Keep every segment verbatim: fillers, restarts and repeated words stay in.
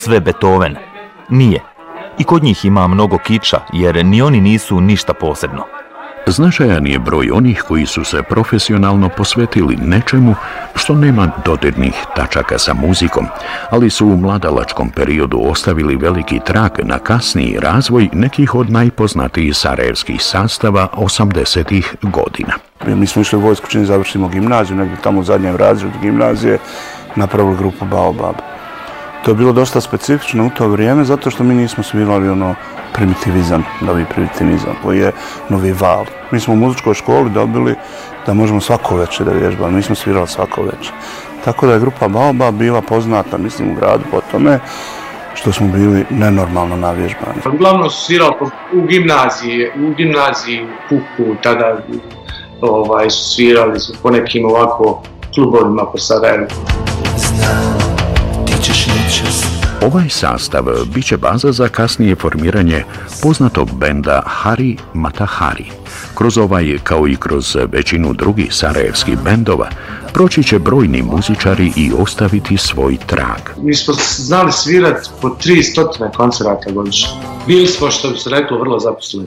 sve Beethoven? Nije. I kod njih ima mnogo kiča, jer ni oni nisu ništa posebno. Značajan je broj onih koji su se profesionalno posvetili nečemu što nema dodirnih tačaka sa muzikom, ali su u mladalačkom periodu ostavili veliki trag na kasniji razvoj nekih od najpoznatijih sarajevskih sastava osamdesetih godina. Mi smo išli u vojsku čim završimo gimnaziju, negdje tamo u zadnjem razredu gimnazije napravili grupu Baobab. To je bilo dosta specifično u to vrijeme zato što mi nismo svirali ono primitivizam, novi primitivizam koji je novi val. Mi smo u muzičkoj školi dobili da možemo svako večer da vježbamo, mi smo svirali svako večer. Tako da je grupa Baobab bila poznata, mislim, u gradu po tome što smo bili nenormalno navježbani. Uglavnom su svirali u gimnaziji, u gimnaziji u Kuku, tada ovaj, su svirali su po nekim ovako klubovima po Sarajevu. Ovaj sastav bit će baza za kasnije formiranje poznatog benda Hari Matahari. Kroz ovaj, kao i kroz većinu drugih sarajevskih bendova, proći će brojni muzičari i ostaviti svoj trag. Mi smo znali svirati po tri stotine koncerata godišnje. Bili smo, što bi se reklo, vrlo zaposleni.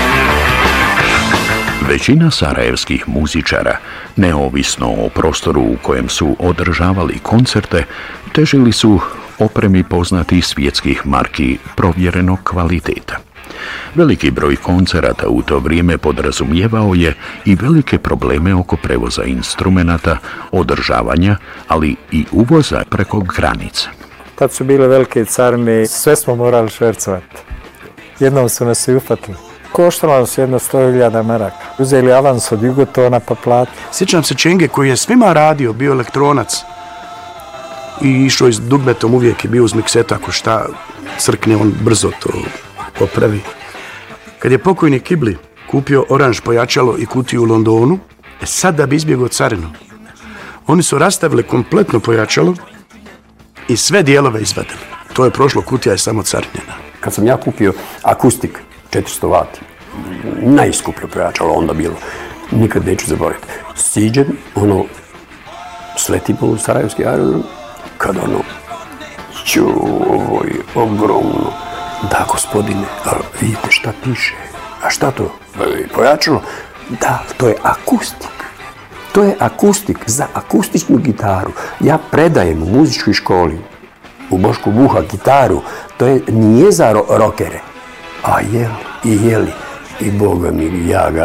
Većina sarajevskih muzičara, neovisno o prostoru u kojem su održavali koncerte, težili su opremi poznatih svjetskih marki provjerenog kvaliteta. Veliki broj koncerata u to vrijeme podrazumijevao je i velike probleme oko prevoza instrumenata, održavanja, ali i uvoza preko granica. Tad su bile velike carine i sve smo morali švercovati. Jednom su nas i ufatili. Koštalo nas jedno sto hiljada maraka. Uzeli avans od Jugotona pa plati. Sjećam se Čenge koji je svima radio, bio elektronac. I išao iz dugmetom, uvijek je bio uz mikseta, ako šta crkne, on brzo to popravi. Kad je pokojni Kibli kupio oranž pojačalo i kutiju u Londonu, e sad da bi izbjegao carinu, oni su rastavili kompletno pojačalo i sve dijelove izvadili. To je prošlo, kutija je samo carinjena. Kad sam ja kupio akustik, četiristo vati, najskuplje pojačalo onda bilo, nikad neću zaboraviti. Siđem, ono, sletim u Sarajevski aerodrom, kad ono, ću, ovo je ogromno. Da, gospodine, ali vidite šta piše. A šta to? Pojačalo? Da, to je akustik. To je akustik za akustičnu gitaru. Ja predajem u muzičkoj školi u Bošku Buha gitaru. To je, nije za ro rokere. A jeli i jeli. I Boga mi, ja ga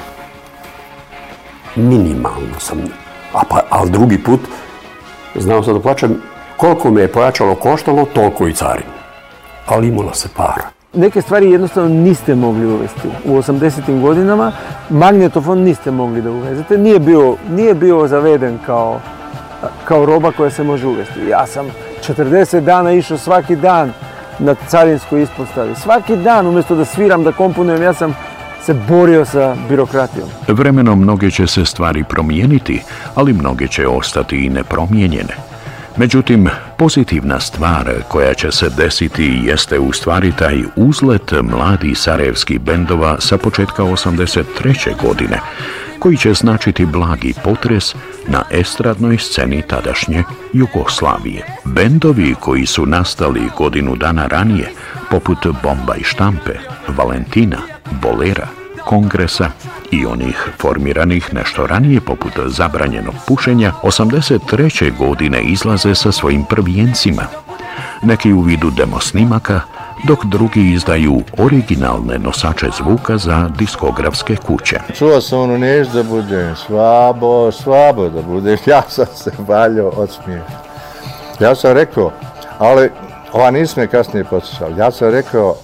minimalno sam. A pa, ali drugi put, znao sam da plaćam, koliko me je pojačalo koštalo, toliko i carin. Ali imalo se para. Neke stvari jednostavno niste mogli uvesti. U osamdesetim godinama magnetofon niste mogli da uvezete. Nije bio, nije bio zaveden kao, kao roba koja se može uvesti. Ja sam četrdeset dana išao svaki dan na carinskoj ispostavi. Svaki dan, umjesto da sviram, da komponujem, ja sam se borio sa birokratijom. Vremenom mnoge će se stvari promijeniti, ali mnoge će ostati i nepromijenjene. Međutim, pozitivna stvar koja će se desiti jeste u stvari taj uzlet mladih sarajevskih bendova sa početka osamdeset treće godine, koji će značiti blagi potres na estradnoj sceni tadašnje Jugoslavije. Bendovi koji su nastali godinu dana ranije, poput Bomba i Štampe, Valentina, Bolera, Kongresa i onih formiranih nešto ranije poput Zabranjenog pušenja, osamdeset treće godine izlaze sa svojim prvijencima. Neki u vidu demosnimaka, dok drugi izdaju originalne nosače zvuka za diskografske kuće. Čuo sam ono, neš da budem slabo, slabo da budeš, ja sam se valjao od smijeha. Ja sam rekao, ali ova nisu me kasnije poslušali, ja sam rekao,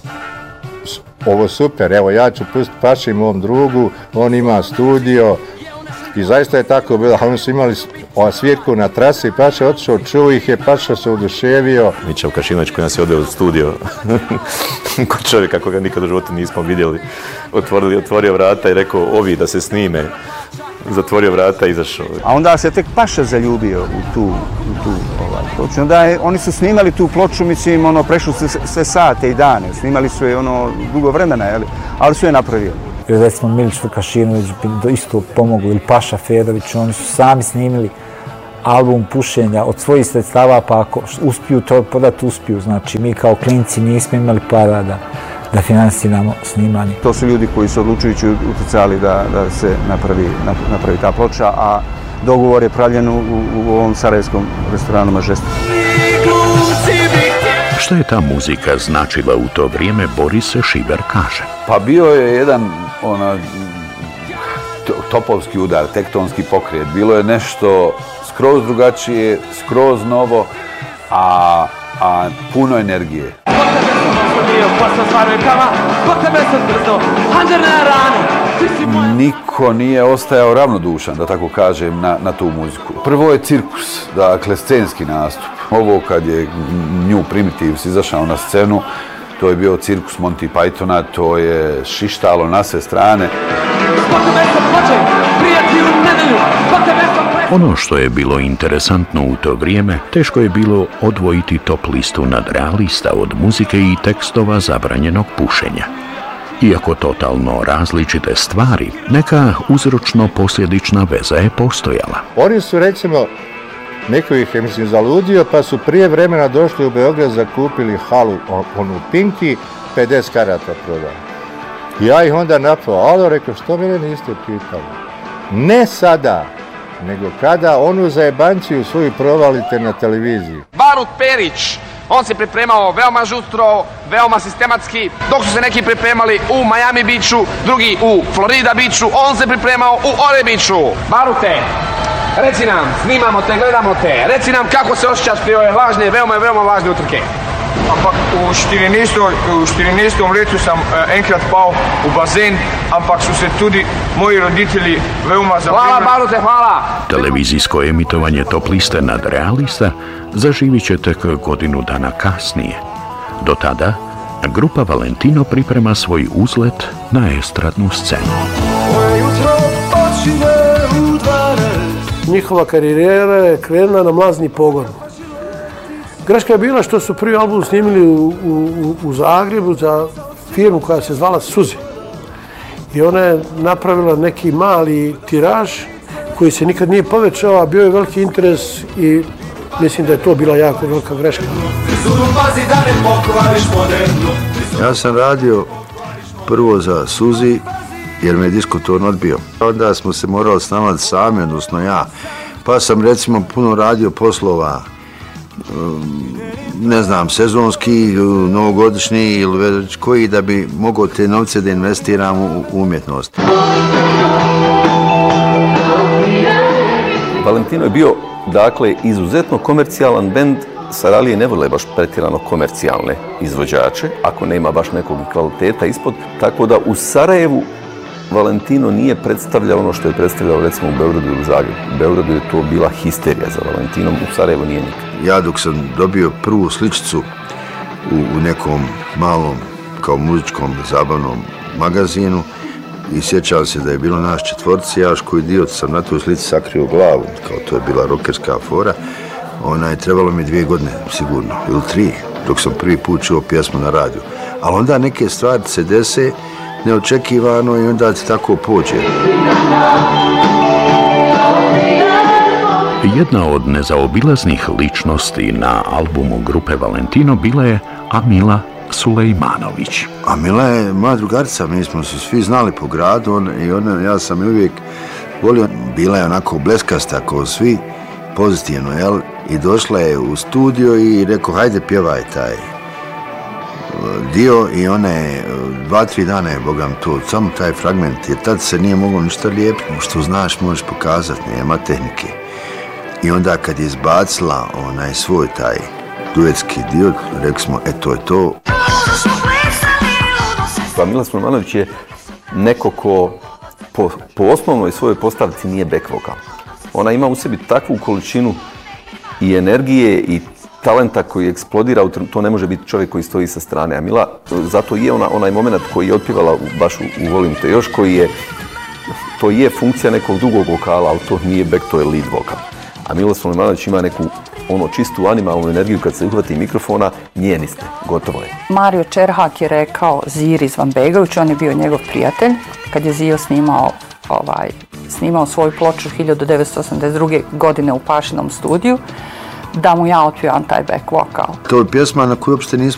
ovo super, evo ja ću pustiti paši mom drugu, on ima studio i zaista je tako bilo, a oni su imali svirku na trasi, Paša je otišao, čuo ih je, Paša se oduševio. Mića Kašinović koji nas je odveo u studio, kod čovjeka koga nikad u životu nismo vidjeli, otvorili, otvorio vrata i rekao ovi da se snime, zatvorio vrata i izašao. A onda se tek Paša zaljubio u tu, u tu ovaj, ploču. Onda je, oni su snimali tu ploču, mislim, ono, prešli su sve sate i dane, snimali su je ono dugo vremena, jeli? Ali su je napravili. Recimo Milić Vukašinović bi isto pomogli, ili Paša Fedović, oni su sami snimili album pušenja od svojih sredstava, pa ako uspiju to podati, uspiju. Znači, mi kao klinci nismo imali para da, da finansiramo snimanje. To su ljudi koji su odlučujući utjecali da, da se napravi, napravi ta ploča, a dogovor je pravljen u, u ovom sarajevskom restoranu Majestic. Šta je ta muzika značila u to vrijeme, Boris Šiber kaže. Pa bio je jedan ona, topovski udar, tektonski pokret. Bilo je nešto skroz drugačije, skroz novo, a, a puno energije. Niko nije ostajao ravnodušan, da tako kažem, na, na tu muziku. Prvo je cirkus, dakle scenski nastup. Ovo kad je New Primitives izašao na scenu, to je bio cirkus Monty Pythona, to je šištalo na sve strane. Ono što je bilo interesantno u to vrijeme, teško je bilo odvojiti top listu nadrealista od muzike i tekstova zabranjenog pušenja. Iako totalno različite stvari, neka uzročno-posljedična veza je postojala. Oni su, recimo, neko ih je, mislim, zaludio, pa su prije vremena došli u Beograd, zakupili halu, onu Pinki, pedeset karata prodali. Ja ih onda napao, alo, rekao, što mene niste pitali? Ne sada, nego kada onu zajebanciju svoju provalite na televiziji. Barut Perić, on se pripremao veoma žustro, veoma sistematski, dok su se neki pripremali u Miami Beachu, drugi u Florida Beachu, on se pripremao u Ore Beachu. Barute, reci nam, snimamo te, gledamo te, reci nam kako se osjećaš pri ove važne, veoma i veoma važne utrke. Ampak v štirinajstem letu sam enkrat pal v bazen, ampak su se tudi moji roditelji veoma zapremali. Hvala, Barute, hvala! Televizijsko emitovanje top liste nadrealista zaživit će tek godinu dana kasnije. Do tada, grupa Valentino priprema svoj uzlet na estradnu scenu. Njihova karijera je krenula na mlazni pogon. Greška je bila što su prvi album snimili u, u, u Zagrebu za firmu koja se zvala Suzi. I ona je napravila neki mali tiraž koji se nikad nije povećao, a bio je veliki interes i mislim da je to bila jako velika greška. Ja sam radio prvo za Suzi jer me je diskoton odbio. Onda smo se morali snimati sami, odnosno ja. Pa sam recimo puno radio poslova, ne znam, sezonski, novogodišnji ili već koji, da bi mogao te novce da investiram u umjetnost. Valentino je bio, dakle, izuzetno komercijalan bend. Saralije ne vole baš pretjerano komercijalne izvođače, ako nema baš nekog kvaliteta ispod, tako da u Sarajevu Valentino nije predstavljao ono što je predstavljao recimo u Beogradu ili u Zagrebu. U Beogradu je to bila histerija za Valentinom, u Sarajevu nije nikad. Ja dok sam dobio prvu sličicu u, u nekom malom, kao muzičkom zabavnom magazinu i sjećam se da je bilo naš četvorci, ja koji dio sam na toj slici sakrio glavu, kao to je bila rokerska fora, ona je trebalo mi dvije godine sigurno, ili tri, dok sam prvi put čuo pjesmu na radiju. Ali onda neke stvari se dese neočekivano i onda ti tako pođe. Jedna od nezaobilaznih ličnosti na albumu grupe Valentino bila je Amila Sulejmanović. Amila je moja drugarica, mi smo se svi znali po gradu on, i ona, ja sam je uvijek volio. Bila je onako bleskasta kao svi, pozitivno, jel? I došla je u studio i rekao, hajde pjevaj taj dio i ona je dva, tri dana je, bogam, to, samo taj fragment, jer tad se nije moglo ništa lijepiti, što znaš možeš pokazati, nema tehnike. I onda kad je izbacila onaj svoj taj duetski dio, rekli smo, e to je to. Pa Mila Sulejmanović je neko ko po, po osnovnoj svojoj postavci nije back vokal. Ona ima u sebi takvu količinu i energije i talenta koji eksplodira, to ne može biti čovjek koji stoji sa strane. A Mila, zato je ona, onaj moment koji je otpjevala baš u, u Volim te još, koji je, to je funkcija nekog drugog vokala, ali to nije back, to je lead vokal. A Mila Sulejmanović ima neku ono čistu animalnu energiju, kad se uhvati mikrofona, njeni ste, gotovo je. Mario Čerhak je rekao Ziri Zvanbegović, on je bio njegov prijatelj, kad je Zio snimao ovaj, snimao svoju ploču hiljadu devetsto osamdeset druge. godine u Pašinom studiju, da mu ja otpjevam taj back vokal. To je pjesma na koju uopšte nismo